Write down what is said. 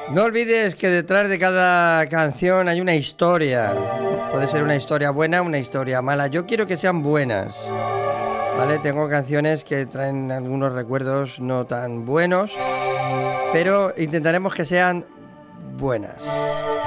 No olvides que detrás de cada canción hay una historia. Puede ser una historia buena, una historia mala. Yo quiero que sean buenas. ¿Vale? Tengo canciones que traen algunos recuerdos no tan buenos, pero intentaremos que sean buenas.